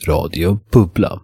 Radio Bubbla.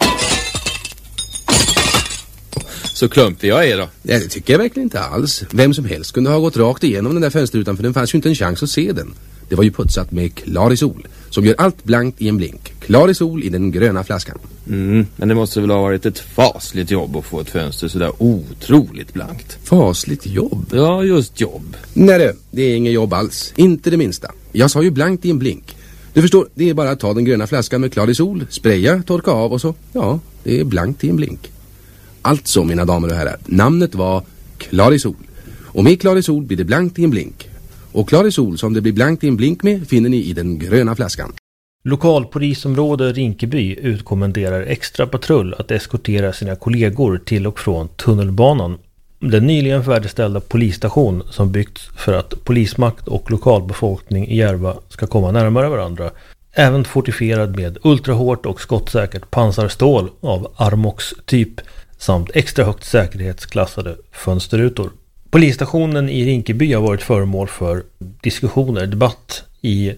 Så klumpig jag är då? Ja, det tycker jag verkligen inte alls. Vem som helst kunde ha gått rakt igenom den där fönsterrutan, för den fanns ju inte en chans att se den. Det var ju putsat med Clarisol, som gör allt blankt i en blink. Clarisol i den gröna flaskan. Men det måste väl ha varit ett fasligt jobb att få ett fönster sådär otroligt blankt. Fasligt jobb? Ja, just jobb. Nej, det är inget jobb alls. Inte det minsta. Jag sa ju blankt i en blink. Du förstår, det är bara att ta den gröna flaskan med Clarisol, spraya, torka av och så. Ja, det är blankt i en blink. Alltså, mina damer och herrar, namnet var Clarisol. Och med Clarisol blir det blankt i en blink. Och Clarisol som det blir blankt i en blink med finner ni i den gröna flaskan. Lokalpolisområde Rinkeby utkommenderar extra patrull att eskortera sina kollegor till och från tunnelbanan. Den nyligen färdigställda polisstation som byggts för att polismakt och lokalbefolkning i Järva ska komma närmare varandra. Även fortifierad med ultrahårt och skottsäkert pansarstål av Armox-typ samt extra högt säkerhetsklassade fönsterrutor. Polisstationen i Rinkeby har varit föremål för diskussioner, debatt i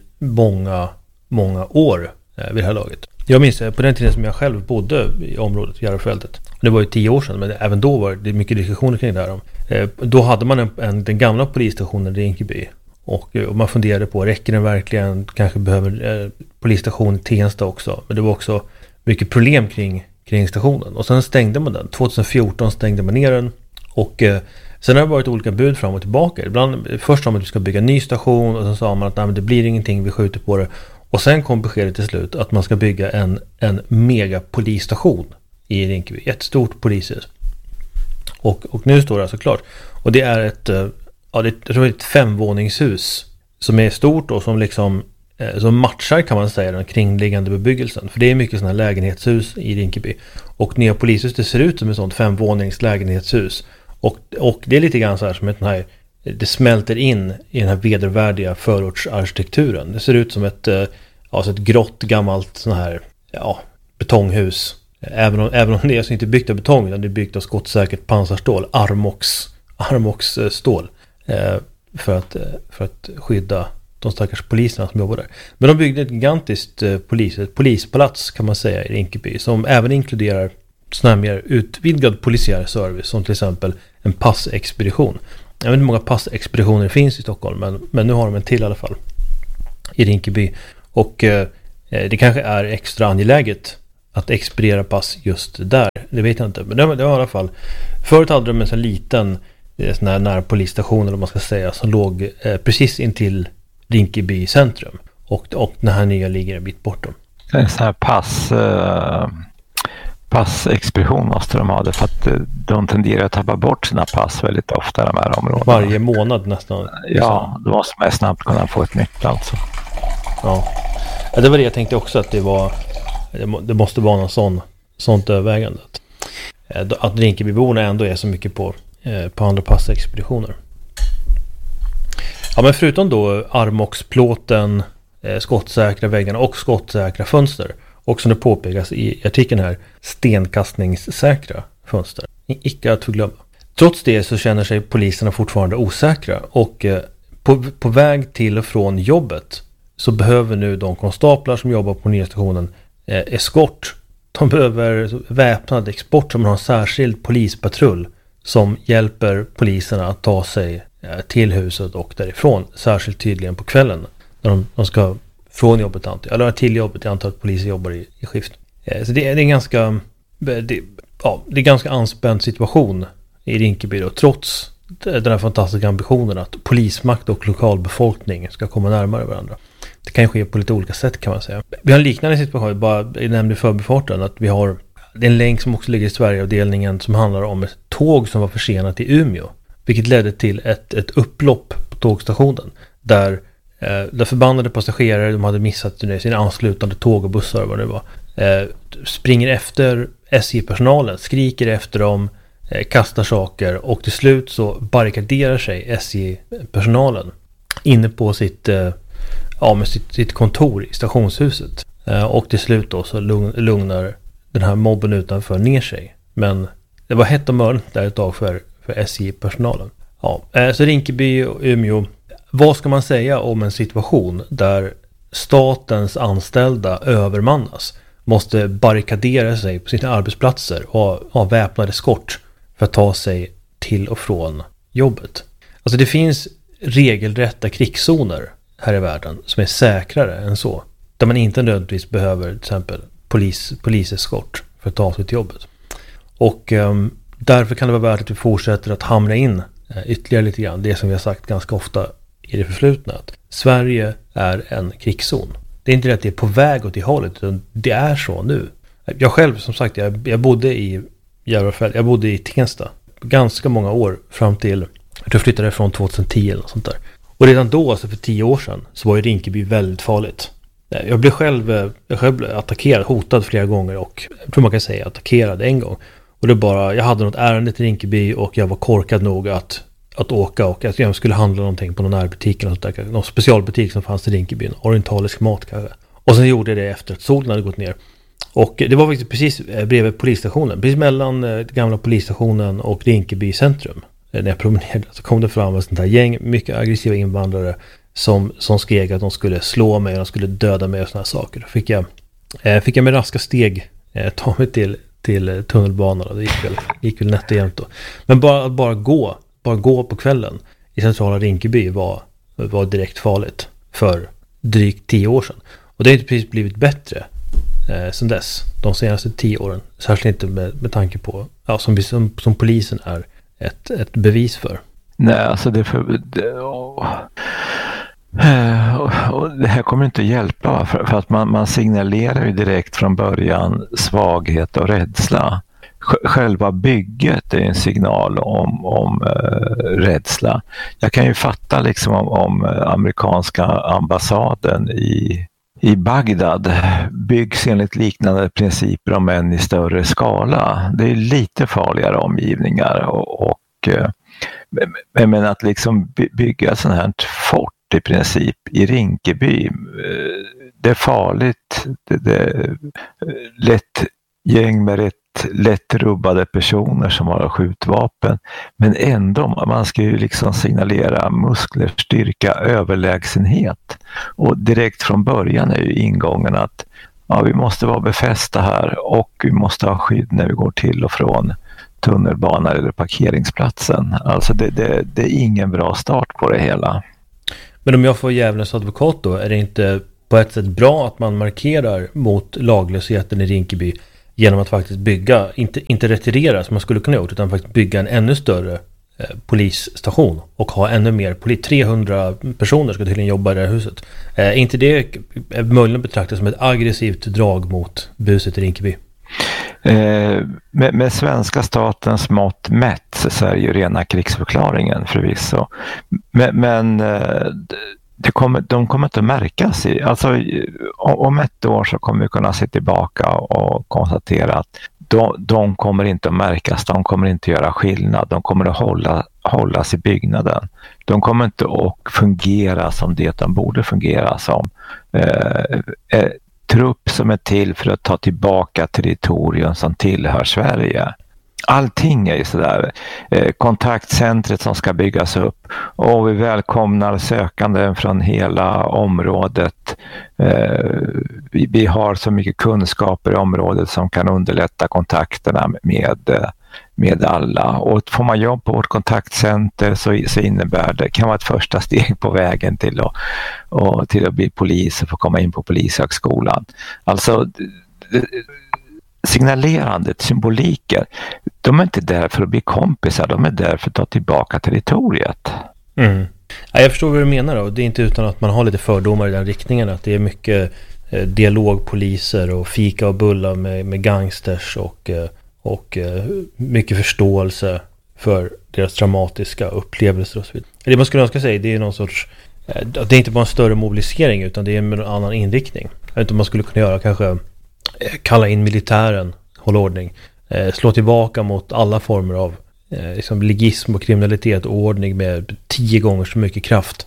många år vid det här laget. Jag minns på den tiden som jag själv bodde i området, Järvafältet. Det var ju 10 år sedan, men även då var det mycket diskussioner kring det här. Då hade man den gamla polisstationen i Rinkeby. Och man funderade på, räcker den verkligen? Kanske behöver polisstation i Tensta också. Men det var också mycket problem kring stationen. Och sen stängde man den. 2014 stängde man ner den. Och sen har det varit olika bud fram och tillbaka. Ibland, först sa man att vi ska bygga en ny station. Och sen sa man att nej, men det blir ingenting, vi skjuter på det. Och sen kom beskedet till slut att man ska bygga en megapolisstation i Rinkeby. Ett stort polishus. Och nu står det alltså klart. Och det är ett 5-våningshus som är stort och som liksom som matchar, kan man säga, den kringliggande bebyggelsen. För det är mycket sådana lägenhetshus i Rinkeby. Och nya polishus, det ser ut som ett sånt 5-vånings lägenhetshus. Och det är lite grann så här som ett här, det smälter in i den här vedervärdiga förortsarkitekturen. Det ser ut som ett grått gammalt sån här betonghus. Även om det är alltså inte byggt av betong, utan det är byggt av skottsäkert pansarstål, Armox stål, för att skydda de stackars poliserna som jobbar där. Men de byggde ett gigantiskt polispalats, kan man säga, i Rinkeby, som även inkluderar sån här mer utvidgad polisiär service, som till exempel en passexpedition. Jag vet inte hur många passexpeditioner det finns i Stockholm, men nu har de en till i alla fall i Rinkeby. Och det kanske är extra angeläget att expediera pass just där. Det vet jag inte. Men det var i alla fall. Förut hade de en sån liten sån här nära polisstation, eller vad man ska säga, som låg precis intill Rinkeby centrum. Och den här nya ligger en bit bortom. En sån här passexpedition måste de ha det, för att de tenderar att tappa bort sina pass väldigt ofta, de här områdena. Varje månad nästan. Ja, då måste man snabbt kunna få ett nytt alltså. Ja, det var det jag tänkte också, att det måste vara någon sånt övervägande. Att Rinkebyborna ändå är så mycket på andra passexpeditioner. Ja, men förutom då Armox-plåten, skottsäkra väggarna och skottsäkra fönster, och som det påpekas i artikeln här, stenkastningssäkra fönster. Icke att förglömma. Trots det så känner sig poliserna fortfarande osäkra, och på väg till och från jobbet så behöver nu de konstaplar som jobbar på nya stationen eskort. De behöver väpnad export, som har en särskild polispatrull som hjälper poliserna att ta sig till huset och därifrån, särskilt tydligen på kvällen när de ska från jobbet, eller till jobbet. Jag antar att poliser jobbar i skift. Så det är en ganska anspänd situation i Rinkeby då, trots den här fantastiska ambitionen att polismakt och lokalbefolkning ska komma närmare varandra. Det kan ske på lite olika sätt, kan man säga. Vi har en liknande situation, jag nämnde i förbifarten, att det är en länk som också ligger i Sverigeavdelningen som handlar om ett tåg som var försenat i Umeå, vilket ledde till ett upplopp på tågstationen där förbannade passagerare, de hade missat sina anslutande tåg och bussar, vad det var, springer efter SJ-personalen, skriker efter dem, kastar saker, och till slut så barrikaderar sig SJ-personalen inne på sitt kontor i stationshuset, och till slut då så lugnar den här mobben utanför ner sig. Men det var hett och mörkt där ett tag för SJ-personalen. Ja, så Rinkeby och Umeå. Vad ska man säga om en situation där statens anställda övermannas? måste barrikadera sig på sina arbetsplatser och ha väpnade eskort för att ta sig till och från jobbet. Alltså det finns regelrätta krigszoner här i världen som är säkrare än så. Där man inte nödvändigtvis behöver till exempel poliseskort för att ta sig till jobbet. Och därför kan det vara värt att vi fortsätter att hamra in ytterligare lite grann det som vi har sagt ganska ofta i det förflutna. Att Sverige är en krigszon. Det är inte det att det är på väg åt det hållet, utan det är så nu. Jag själv, som sagt, jag bodde i Järvafält, jag bodde i Tensta ganska många år fram till att jag flyttade från 2010 eller något sånt där. Och redan då, alltså för 10 år sedan, så var ju Rinkeby väldigt farligt. Jag blev själv attackerad, hotad flera gånger och jag tror man kan säga attackerad en gång. Och det bara, jag hade något ärende till Rinkeby och jag var korkad nog att åka och att jag skulle handla någonting på någon närbutik eller något där, någon specialbutik som fanns i Rinkeby, orientalisk mat kanske. Och sen gjorde jag det efter att solen hade gått ner. Och det var faktiskt precis bredvid polisstationen, precis mellan gamla polisstationen och Rinkeby centrum. När jag promenerade så kom det fram ett sånt här gäng, mycket aggressiva invandrare som skrek att de skulle slå mig och de skulle döda mig och såna här saker. Då fick jag med raska steg ta mig till tunnelbanan och det gick väl nätt och jämnt då. Men bara gå på kvällen i centrala Rinkeby var direkt farligt för drygt 10 år sedan. Och det har inte precis blivit bättre sedan dess, de senaste 10 åren. Särskilt inte med tanke på, som polisen är ett bevis för. Nej, alltså det här kommer inte att hjälpa för att man signalerar ju direkt från början svaghet och rädsla. Själva bygget är en signal om rädsla. Jag kan ju fatta liksom om amerikanska ambassaden i Bagdad byggs enligt liknande principer om än i större skala. Det är lite farligare omgivningar men att liksom bygga sån här fort i princip i Rinkeby, det är farligt. Det är lätt gäng med lätt rubbade personer som har skjutvapen, men ändå, man ska ju liksom signalera muskler, styrka, överlägsenhet, och direkt från början är ju ingången att vi måste vara befästa här och vi måste ha skydd när vi går till och från tunnelbanan eller parkeringsplatsen. Alltså det är ingen bra start på det hela. Men om jag får djävulens advokat då, är det inte på ett sätt bra att man markerar mot laglösheten i Rinkeby genom att faktiskt bygga, inte retirera som man skulle kunna gjort, utan faktiskt bygga en ännu större polisstation och ha ännu mer 300 personer ska tydligen jobba i det här huset. Är inte det möjligen betraktas som ett aggressivt drag mot buset i Rinkeby? Med svenska statens mått mätt så är det ju rena krigsförklaringen förvisso. Men de kommer inte att märkas alltså om ett år så kommer vi kunna se tillbaka och konstatera att de kommer inte att märkas, de kommer inte att göra skillnad, de kommer att hållas i byggnaden. De kommer inte att fungera som det de borde fungera som. Trupp som är till för att ta tillbaka territorium som tillhör Sverige. Allting är ju sådär. Kontaktcentret som ska byggas upp och vi välkomnar sökande från hela området. Vi har så mycket kunskaper i området som kan underlätta kontakterna med alla. Och får man jobb på vårt kontaktcenter så innebär det, kan vara ett första steg på vägen till att bli polis och få komma in på polishögskolan. Alltså signalerandet, symboliker, de är inte där för att bli kompisar, de är där för att ta tillbaka territoriet. Mm. Ja, jag förstår vad du menar då. Det är inte utan att man har lite fördomar i den riktningen, att det är mycket dialogpoliser och fika och bulla med gangsters och mycket förståelse för deras dramatiska upplevelser och så vidare. Det man skulle önska säga, det är någon sorts, det är inte bara en större mobilisering utan det är en annan inriktning. Jag vet inte om man skulle kunna göra kanske kalla in militären, hålla ordning, slå tillbaka mot alla former av liksom ligism och kriminalitet och ordning med 10 gånger så mycket kraft.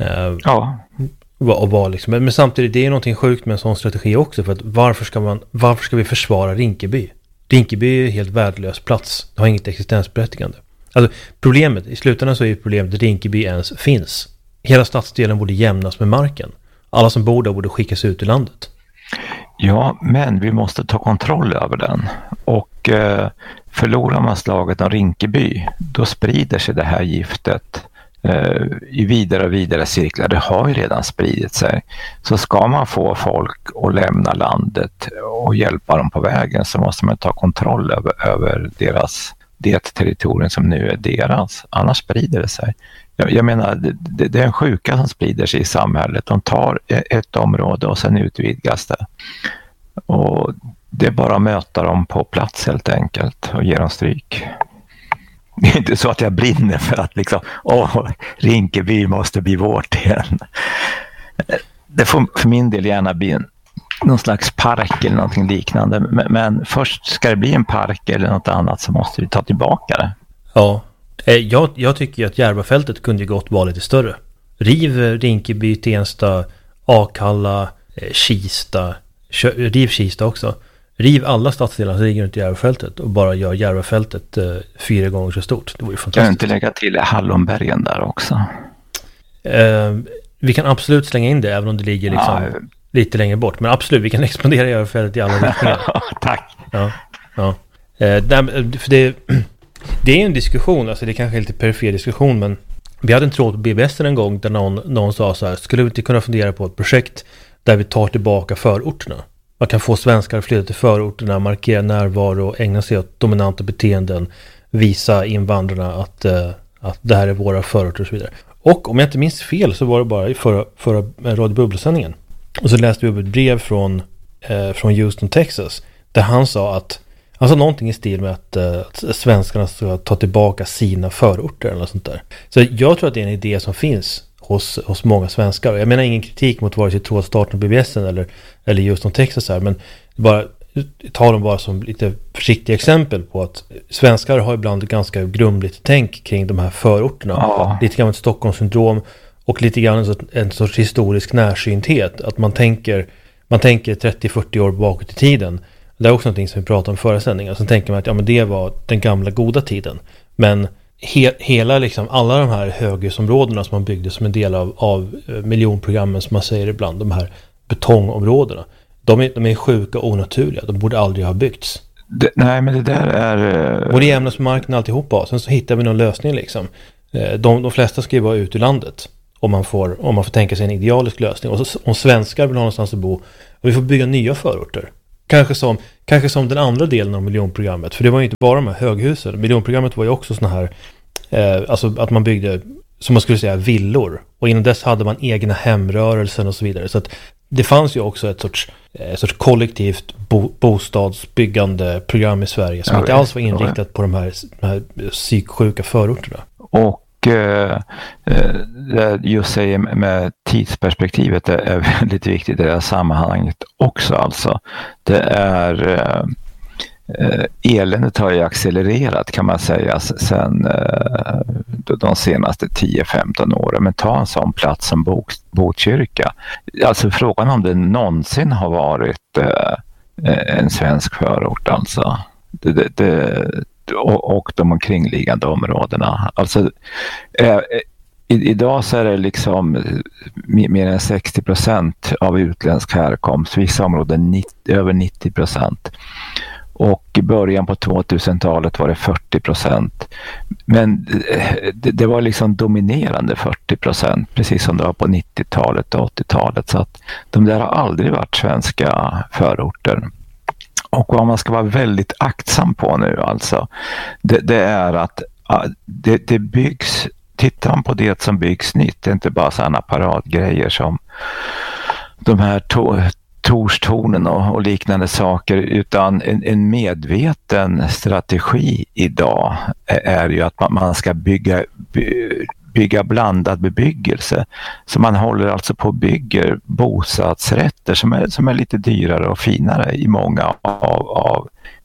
Men samtidigt, det är någonting sjukt med en sån strategi också, för att varför ska vi försvara Rinkeby? Rinkeby är en helt värdelös plats. Det har inget existensberättigande. Alltså problemet, i slutändan så är problemet att Rinkeby ens finns. Hela stadsdelen borde jämnas med marken. Alla som bor där borde skickas ut i landet. Ja, men vi måste ta kontroll över den. Och förlorar man slaget om Rinkeby, då sprider sig det här giftet i vidare och vidare cirklar. Det har ju redan spridit sig. Så ska man få folk att lämna landet och hjälpa dem på vägen, så måste man ta kontroll över det territorium som nu är deras. Annars sprider det sig. Jag menar, det är en sjuka som sprider sig i samhället. De tar ett område och sen utvidgas det. Och det är bara att möta dem på plats helt enkelt och ge dem stryk. Det är inte så att jag brinner för att liksom, Rinkeby måste bli vårt igen. Det får för min del gärna bli någon slags park eller någonting liknande. Men först ska det bli en park eller något annat, så måste vi ta tillbaka det. Ja, jag tycker att Järvafältet kunde ju gott vara lite större. Riv Rinkeby, Tensta, Akalla, Kista, riv Kista också. Riv alla stadsdelar som ligger runt Järvafältet och bara gör Järvafältet 4 gånger så stort. Det vore fantastiskt. Kan du inte lägga till Hallonbergen där också? Vi kan absolut slänga in det, även om det ligger liksom lite längre bort. Men absolut, vi kan expandera Järvafältet i alla riktningar. Tack. Ja. För det är en diskussion, alltså det är kanske en lite perifer diskussion, men vi hade en tråd på BBS en gång där någon sa så här: skulle vi inte kunna fundera på ett projekt där vi tar tillbaka förorterna? Man kan få svenskar att flytta till förorterna, markera närvaro och ägna sig åt dominanta beteenden, visa invandrarna att det här är våra förorter och så vidare. Och om jag inte minns fel så var det bara i förra Radio Bubbla-sändningen. Och så läste vi upp ett brev från Houston, Texas, där han sa att alltså någonting i stil med att svenskarna ska ta tillbaka sina förorter eller något sånt där. Så jag tror att det är en idé som finns hos många svenskar. Jag menar ingen kritik mot vare sig Trådstarten, BBSen eller Houston, Texas här, men bara ta dem bara som lite försiktiga exempel på att svenskar har ibland ganska grumligt tänk kring de här förorterna. Ja. Lite grann ett Stockholmssyndrom och lite grann en sorts historisk närsynthet. Att man tänker 30-40 år bakåt i tiden. Det är också någonting som vi pratade om förra sändningen. Sen tänker man att men det var den gamla goda tiden. Men hela liksom, alla de här höghusområdena som man byggde som en del av miljonprogrammen, som man säger ibland, de här betongområdena, de är sjuka och onaturliga. De borde aldrig ha byggts. Nej, men det där är... Och det är ämnesmarken alltihopa. Sen så hittar vi någon lösning liksom. De flesta ska ju vara ute i landet. Om man får tänka sig en idealisk lösning. Och så, om svenskar vill ha någonstans att bo, och vi får bygga nya förorter. Kanske som den andra delen av miljonprogrammet. För det var ju inte bara de här höghusen. Miljonprogrammet var ju också såna här, alltså att man byggde, som man skulle säga, villor. Och innan dess hade man egna hemrörelsen och så vidare. Så att det fanns ju också ett sorts kollektivt bostadsbyggande program i Sverige som inte alls var inriktat på de här psyksjuka förorterna. Och det just säger med tidsperspektivet är väldigt viktigt i det här sammanhanget också. Alltså. Det är eländet har ju accelererat, kan man säga, sen de senaste 10-15 åren. Men ta en sån plats som Botkyrka. Alltså frågan om det någonsin har varit en svensk förort, alltså. Och de omkringliggande områdena. Alltså idag så är det liksom mer än 60% av utländsk härkomst. Vissa områden över 90%. Och i början på 2000-talet var det 40%. Men det var liksom dominerande 40%, precis som det var på 90-talet och 80-talet. Så att de där har aldrig varit svenska förorter. Och vad man ska vara väldigt aktsam på nu, alltså, det är att det byggs, tittar man på det som byggs nytt, det är inte bara sådana paradgrejer som de här Torstornen och liknande saker, utan en medveten strategi idag är ju att man ska bygga blandad bebyggelse. Så man håller alltså på och bygger bostadsrätter som är lite dyrare och finare i många av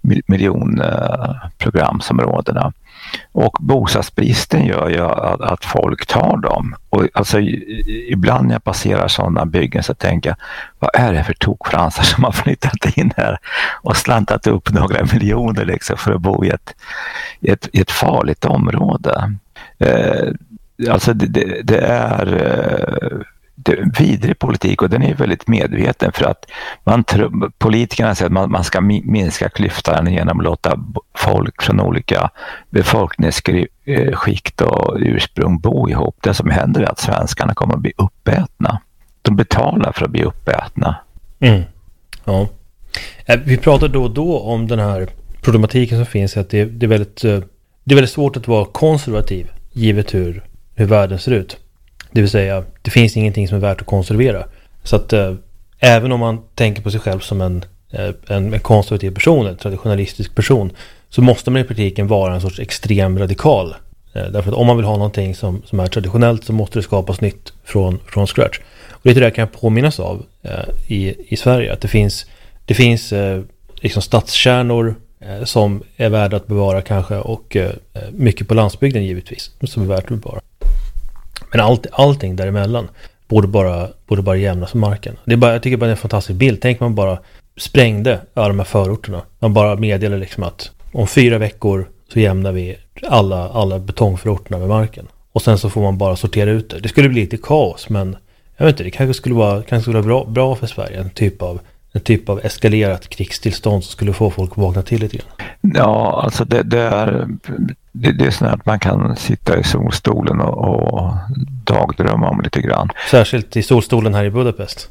miljonprogramsområdena. Och bostadsbristen gör ju att folk tar dem. Och alltså, ibland när jag passerar sådana byggen så tänker jag, vad är det för tokfransar som har flyttat in här och slantat upp några miljoner liksom för att bo i ett farligt område. Alltså det är det är en vidrig politik, och den är väldigt medveten, för att politikerna säger att man ska minska klyftan genom att låta folk från olika befolkningsskikt och ursprung bo ihop. Det som händer är att svenskarna kommer att bli uppätna. De betalar för att bli uppätna. Ja. Vi pratar då och då om den här problematiken som finns, att det är väldigt svårt att vara konservativ givet hur världen ser ut. Det vill säga, det finns ingenting som är värt att konservera. Så att även om man tänker på sig själv som en konservativ person, en traditionalistisk person, så måste man i praktiken vara en sorts extrem radikal. Därför att om man vill ha någonting som är traditionellt, så måste det skapas nytt från scratch. Och det är det kan jag påminnas av i Sverige, att det finns liksom stadskärnor som är värda att bevara kanske, och mycket på landsbygden givetvis som är värt att bevara. Men allting däremellan borde bara jämnas med marken. Jag tycker bara det är en fantastisk bild. Tänk man bara sprängde alla de här förorterna. Man bara meddelar liksom att om 4 veckor så jämnar vi alla betongförorterna med marken. Och sen så får man bara sortera ut det. Det skulle bli lite kaos, men jag vet inte, det kanske skulle vara bra för Sverige. En typ av eskalerat krigstillstånd som skulle få folk att vakna till lite grann. Ja, alltså det är så att man kan sitta i solstolen och dagdrömma om lite grann. Särskilt i solstolen här i Budapest.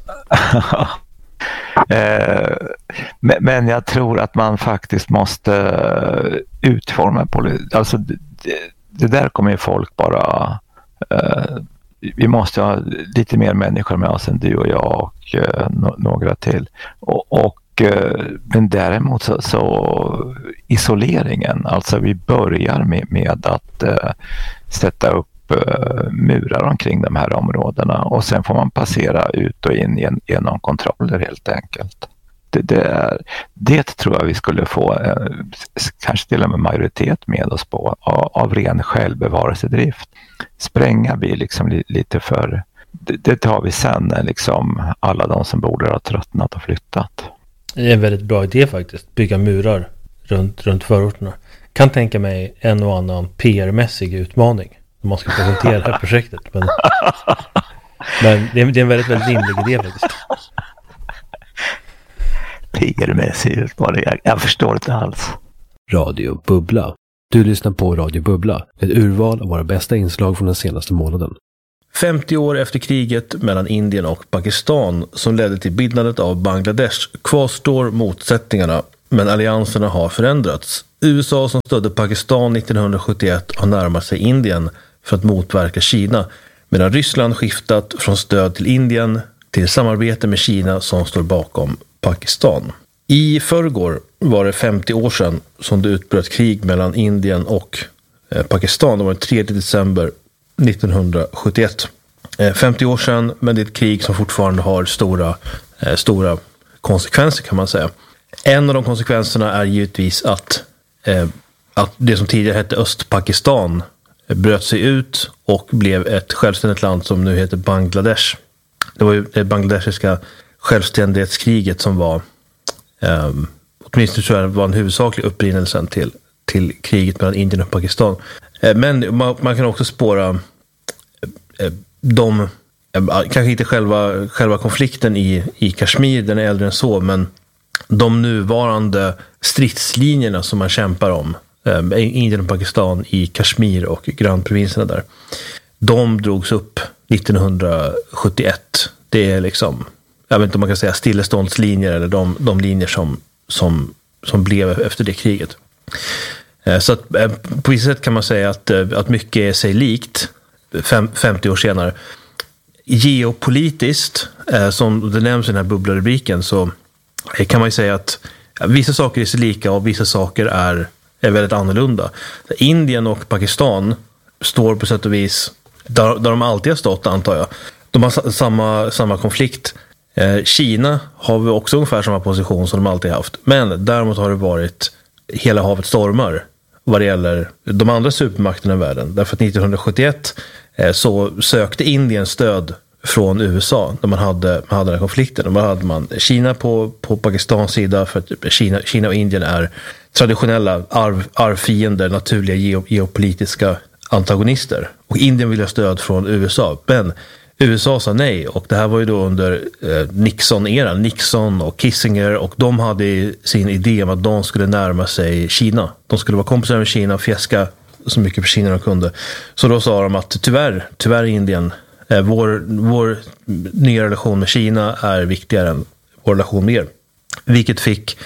Men jag tror att man faktiskt måste utforma alltså det där kommer ju folk bara vi måste ha lite mer människor med oss än du och jag och några till. Men däremot så isoleringen, alltså vi börjar med att sätta upp murar omkring de här områdena, och sen får man passera ut och in genom kontroller helt enkelt. Det tror jag vi skulle få kanske till och med majoritet med oss på av ren självbevarelsedrift. Spränga blir liksom lite för... Det tar vi sen när liksom alla de som bor där har tröttnat och flyttat. Det är en väldigt bra idé faktiskt. Bygga murar runt förorterna. Kan tänka mig en och annan PR-mässig utmaning om man ska presentera det här projektet. Men det är en väldigt, väldigt rimlig idé faktiskt. PR-mässig utmaning? Jag förstår inte alls. Radio Bubbla. Du lyssnar på Radio Bubbla, ett urval av våra bästa inslag från den senaste månaden. 50 år efter kriget mellan Indien och Pakistan som ledde till bildandet av Bangladesh kvarstår motsättningarna, men allianserna har förändrats. USA som stödde Pakistan 1971 har närmat sig Indien för att motverka Kina, medan Ryssland skiftat från stöd till Indien till samarbete med Kina som står bakom Pakistan. I förrgår var det 50 år sedan som det utbröt krig mellan Indien och Pakistan. Det var den 3 december 1971. 50 år sedan, men det är ett krig som fortfarande har stora konsekvenser kan man säga. En av de konsekvenserna är givetvis att det som tidigare hette Östpakistan bröt sig ut och blev ett självständigt land som nu heter Bangladesh. Det var ju det bangladeshiska självständighetskriget som var åtminstone tror jag det var en huvudsaklig upprinnelsen till kriget mellan Indien och Pakistan. Men man kan också spåra kanske inte själva konflikten i Kashmir, den är äldre än så, men de nuvarande stridslinjerna som man kämpar om, Indien och Pakistan i Kashmir och grannprovinserna där, de drogs upp 1971. Det är liksom, jag vet inte om man kan säga stilleståndslinjer eller de linjer som blev efter det kriget. Så att på vissa sätt kan man säga att mycket är sig likt 50 år senare. Geopolitiskt, som det nämns i den här bubblarubriken, så kan man ju säga att vissa saker är sig lika och vissa saker är väldigt annorlunda. Indien och Pakistan står på sätt och vis där de alltid har stått, antar jag. De har samma konflikt. Kina har vi också ungefär samma position som de alltid haft. Men däremot har det varit hela havet stormar vad det gäller de andra supermakterna i världen. Därför att 1971 så sökte Indien stöd från USA när man hade den här konflikten. Då hade man Kina på Pakistans sida, för att Kina och Indien är traditionella arvfiender, naturliga geopolitiska antagonister. Och Indien vill ha stöd från USA. Men USA sa nej, och det här var ju då under Nixon-eran, Nixon och Kissinger, och de hade sin idé om att de skulle närma sig Kina. De skulle vara kompisar med Kina och fjäska så mycket för Kina de kunde. Så då sa de att tyvärr Indien, vår nya relation med Kina är viktigare än vår relation med er. Vilket fick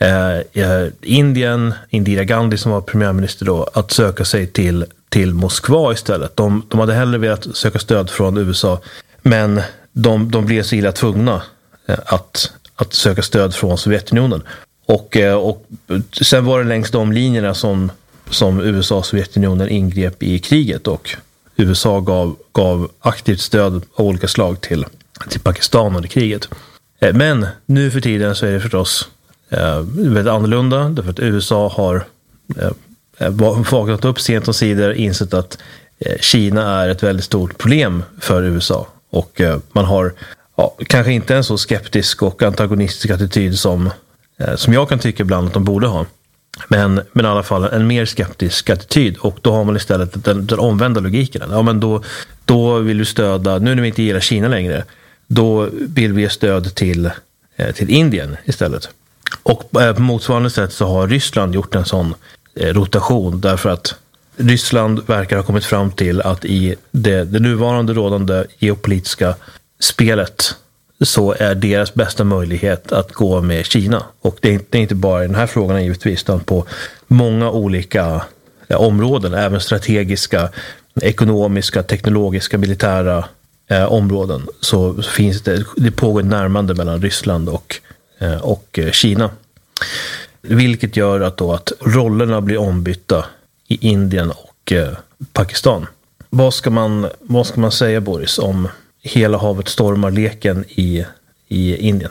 Indira Gandhi, som var premiärminister då, att söka sig till Moskva istället. De hade hellre velat söka stöd från USA, men de blev så illa tvungna att söka stöd från Sovjetunionen. Och sen var det längs de linjerna som USA och Sovjetunionen ingrep i kriget, och USA gav aktivt stöd av olika slag till Pakistan under kriget. Men nu för tiden så är det förstås väldigt annorlunda, därför att USA har vaknat upp sent och sidor, insett att Kina är ett väldigt stort problem för USA, och man har kanske inte en så skeptisk och antagonistisk attityd som jag kan tycka ibland att de borde ha, men i alla fall en mer skeptisk attityd, och då har man istället den omvända logiken. Ja, men då vill du stödja, nu när vi inte gillar Kina längre, då vill vi ge stöd till Indien istället. Och på motsvarande sätt så har Ryssland gjort en sån rotation, därför att Ryssland verkar ha kommit fram till att i det nuvarande rådande geopolitiska spelet så är deras bästa möjlighet att gå med Kina. Och det är inte bara i den här frågan givetvis, utan på många olika områden, även strategiska, ekonomiska, teknologiska, militära områden, så finns det pågår ett närmande mellan Ryssland och Kina. Vilket gör att rollerna blir ombytta i Indien och Pakistan. Vad ska man säga, Boris, om hela havet stormar-leken i Indien?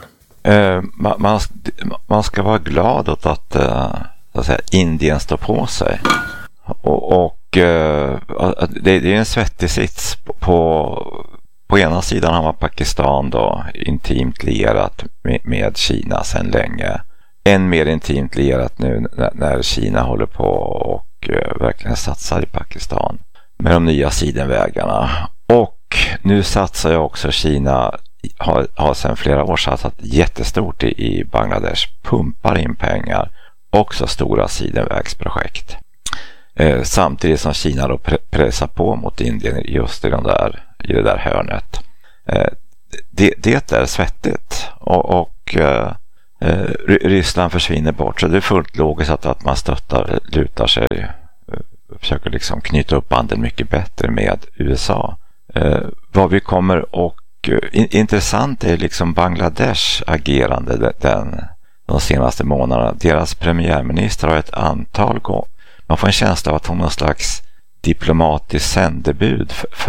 Man ska vara glad åt att säga, Indien står på sig. Och det är en svettig sits. På ena sidan har man Pakistan då intimt lierat med Kina sedan länge. Än mer intimt lierat nu när Kina håller på och verkligen satsar i Pakistan med de nya sidenvägarna. Och nu satsar jag också Kina, har sedan flera år satsat jättestort i Bangladesh, pumpar in pengar, också stora sidenvägsprojekt. Samtidigt som Kina då pressar på mot Indien just i det där hörnet. Det är svettigt, och Ryssland försvinner bort, så det är fullt logiskt att man lutar sig, försöker liksom knyta upp banden mycket bättre med USA. Vad vi kommer, och intressant är liksom Bangladesh agerande de senaste månaderna. Deras premiärminister har ett antal gånger, man får en känsla av att hon har någon slags diplomatisk sändebud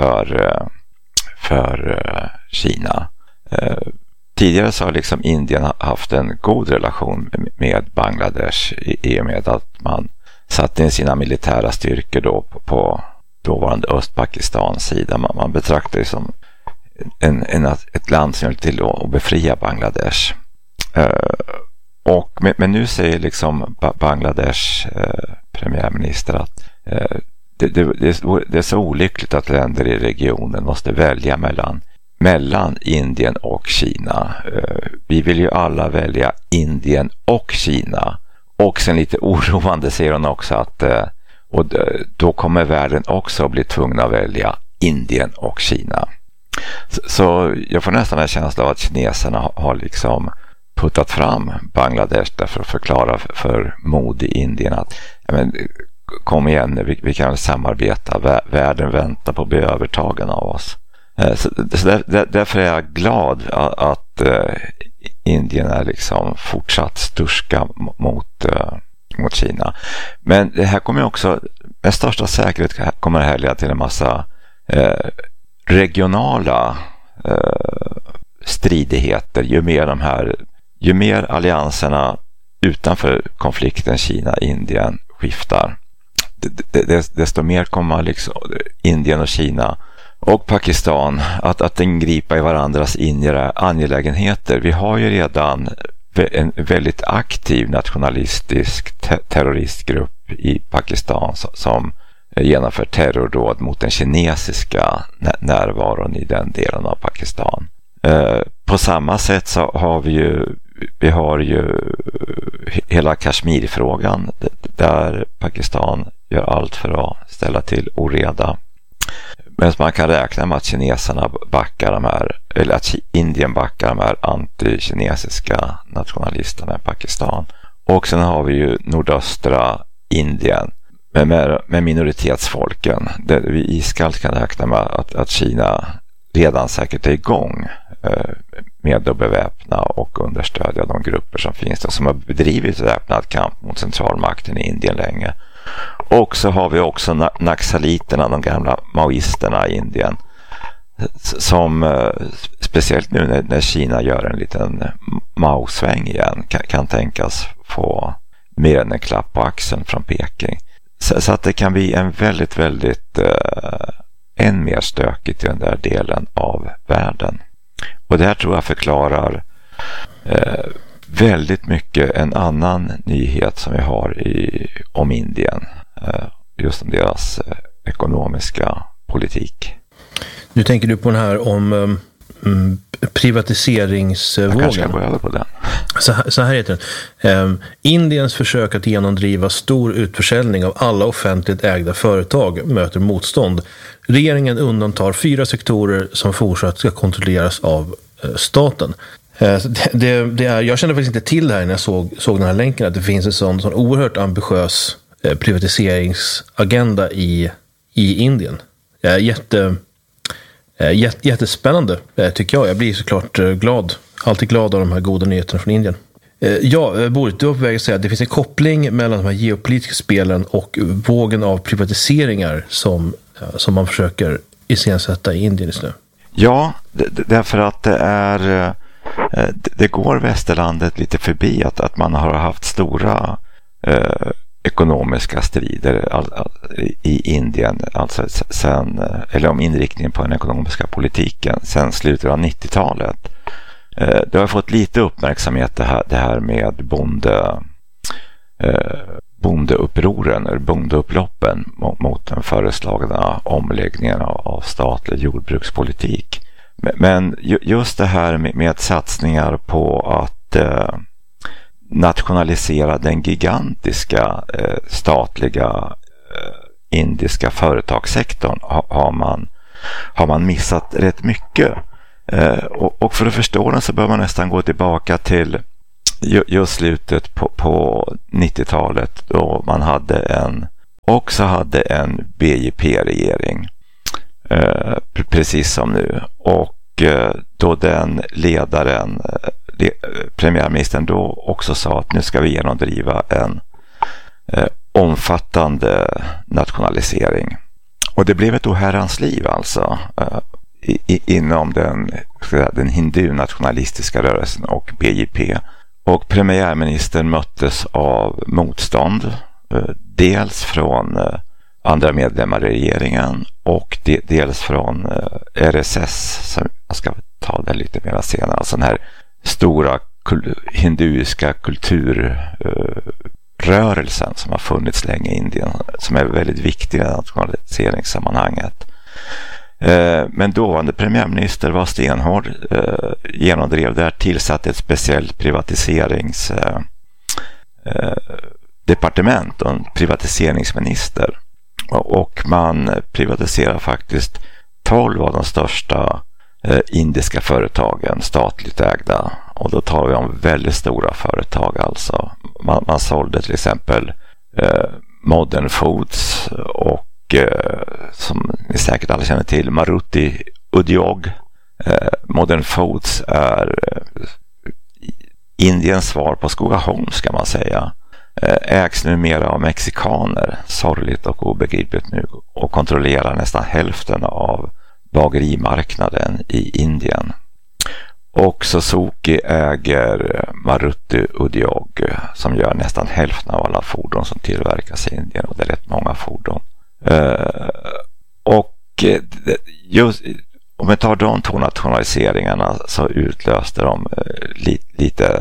för Kina. Tidigare så har liksom Indien haft en god relation med Bangladesh i och med att man satte in sina militära styrkor då på dåvarande Östpakistans sida. Man betraktar det som ett land som hjälper till att befria Bangladesh. Men nu säger liksom Bangladesh premiärminister att det är så olyckligt att länder i regionen måste välja mellan Indien och Kina. Vi vill ju alla välja Indien och Kina. Och sen lite oroande säger hon också att då kommer världen också att bli tvungen att välja Indien och Kina. Så jag får nästan en känsla av att kineserna har liksom puttat fram Bangladesh därför att förklara för modig Indien att kom igen, vi kan samarbeta, världen väntar på att bli övertagen av oss. Så därför är jag glad att Indien är liksom fortsatt sturska mot Kina. Men det här kommer också med största säkerhet kommer det här leda till en massa regionala stridigheter. Ju mer allianserna utanför konflikten Kina-Indien skiftar, desto mer kommer liksom Indien och Kina och Pakistan att ingripa i varandras inre angelägenheter. Vi har ju redan en väldigt aktiv nationalistisk terroristgrupp i Pakistan som genomfört terrordåd mot den kinesiska närvaron i den delen av Pakistan. På samma sätt så har vi har ju hela Kashmir-frågan där Pakistan gör allt för att ställa till oreda. Men man kan räkna med att kineserna backar de här, eller att Indien backar de här anti-kinesiska nationalisterna i Pakistan. Och sen har vi ju nordöstra Indien med minoritetsfolken där vi iskallt kan räkna med att Kina redan säkert är igång med att beväpna och understödja de grupper som finns där, som har bedrivit väpnad kamp mot centralmakten i Indien länge. Och så har vi också naxaliterna, de gamla maoisterna i Indien, som speciellt nu när Kina gör en liten Mao-sväng igen kan tänkas få mer än en klapp på axeln från Peking. Så att det kan bli en väldigt, väldigt än mer stökigt i den där delen av världen. Och det här tror jag förklarar väldigt mycket en annan nyhet som vi har om Indien. Just om deras ekonomiska politik. Nu tänker du på den här om privatiseringsvågen. Jag kanske ska gå över på den. Så här heter den. Indiens försök att genomdriva stor utförsäljning av alla offentligt ägda företag möter motstånd. Regeringen undantar 4 sektorer som fortsatt ska kontrolleras av staten. Jag kände faktiskt inte till det här när jag såg den här länken, att det finns en sån oerhört ambitiös privatiseringsagenda i Indien. Jättespännande tycker jag. Jag blir såklart glad. Alltid glad av de här goda nyheterna från Indien. Boris, du var på väg att säga att det finns en koppling mellan de här geopolitiska spelen och vågen av privatiseringar som man försöker iscensätta i Indien just nu. Ja, därför att det går västerlandet lite förbi att man har haft stora ekonomiska strider i Indien, alltså sen, eller om inriktningen på den ekonomiska politiken sen slutet av 90-talet. Det har fått lite uppmärksamhet det här med bondeupproren eller bondeupploppen mot den föreslagna omläggningen av statlig jordbrukspolitik. Men just det här med satsningar på att nationalisera den gigantiska statliga indiska företagssektorn har man missat rätt mycket. Och för att förstå den så bör man nästan gå tillbaka till just slutet på 90-talet då man hade en BJP-regering precis som nu, och då den ledaren, premiärministern, då också sa att nu ska vi genomdriva en omfattande nationalisering. Och det blev ett oherrans liv alltså inom den hindu-nationalistiska rörelsen och BJP. Och premiärministern möttes av motstånd, dels från andra medlemmar i regeringen och dels från RSS, som jag ska ta det lite mer senare, alltså den här stora hinduiska kulturrörelsen som har funnits länge i Indien, som är väldigt viktig i nationaliseringssammanhanget. Men dåvarande premiärminister var stenhård, genomdrev där, tillsatte ett speciellt privatiseringsdepartement och en privatiseringsminister, och man privatiserar faktiskt 12 av de största indiska företagen, statligt ägda, och då talar vi om väldigt stora företag alltså. Man sålde till exempel Modern Foods och som ni säkert alla känner till, Maruti Udyog. Modern Foods är Indiens svar på Skogaholm, ska man säga. Ägs numera av mexikaner, sorgligt och obegripligt nu, och kontrollerar nästan hälften av bagerimarknaden i Indien. Och Suzuki äger Maruti Udyog, som gör nästan hälften av alla fordon som tillverkas i Indien, och det är rätt många fordon. Och just om vi tar de 2 nationaliseringarna så utlöste de lite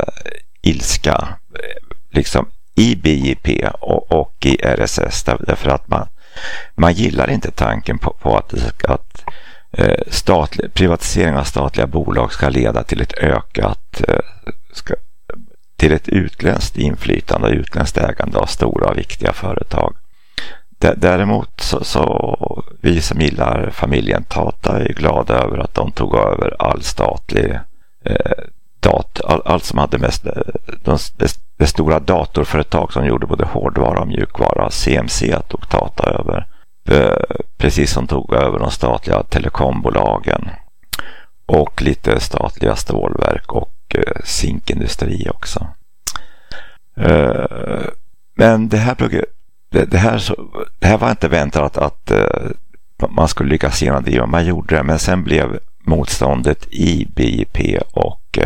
ilska liksom i BJP och i RSS, därför att man gillar inte tanken på att privatisering av statliga bolag ska leda till ett ökat till ett utländskt inflytande och utländskt ägande av stora och viktiga företag. Däremot så vi som gillar familjen Tata är glada över att de tog över all statlig allt som hade mest det stora datorföretag som gjorde både hårdvara och mjukvara. CMC tog Tata över, precis som tog över de statliga telekombolagen och lite statliga stålverk och zinkindustri också. Men det här var inte väntat att man skulle lyckas genomdriva. Man gjorde det, men sen blev motståndet i BIP och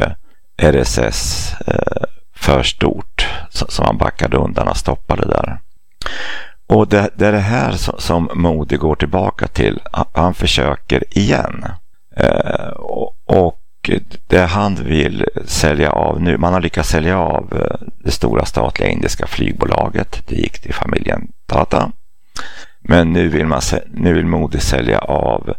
RSS för stort, så man backade undan och stoppade där. Och det är det här som Modi går tillbaka till. Han försöker igen. Och det han vill sälja av nu, man har lyckats sälja av det stora statliga indiska flygbolaget. Det gick till familjen Tata. Men nu vill Modi sälja av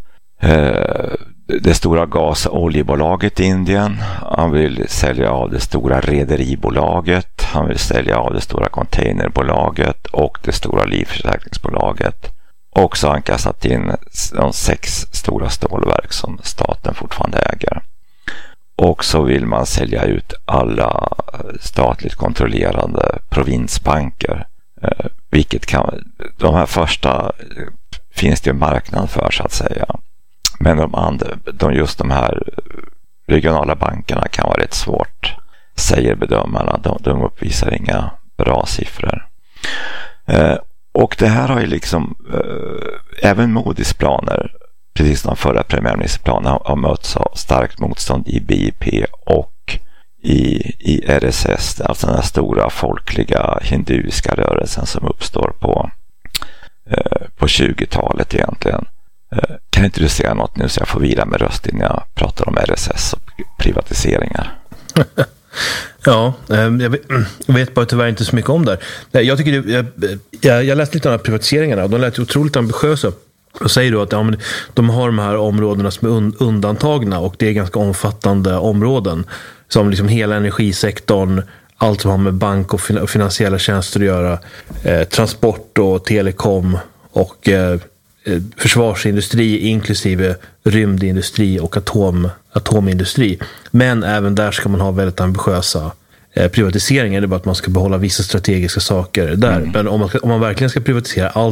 det stora gas- och oljebolaget i Indien. Han vill sälja av det stora rederibolaget. Han vill sälja av det stora containerbolaget och det stora livförsäkringsbolaget. Och så har han kastat in de 6 stora stålverk som staten fortfarande äger. Och så vill man sälja ut alla statligt kontrollerade provinsbanker. Vilket de här första finns det en marknad för, så att säga. Men just de här regionala bankerna kan vara rätt svårt, säger bedömarna. De uppvisar inga bra siffror. Och det här har ju liksom även Modis planer, precis som förra premiärministerplanen, har mötts av starkt motstånd i BIP och i RSS, alltså den här stora folkliga hinduiska rörelsen som uppstår på 20-talet egentligen. Kan inte du säga något nu så jag får vila med röst innan jag pratar om RSS och privatiseringar? Ja, jag vet bara tyvärr inte så mycket om det. Jag tycker jag läste lite om de här privatiseringarna och de lät otroligt ambitiösa. Och säger då att de har de här områdena som är undantagna, och det är ganska omfattande områden som liksom hela energisektorn, allt som har med bank och finansiella tjänster att göra, transport och telekom och försvarsindustri inklusive rymdindustri och atomindustri. Men även där ska man ha väldigt ambitiösa privatiseringar. Det är bara att man ska behålla vissa strategiska saker där. Men om man verkligen ska privatisera allt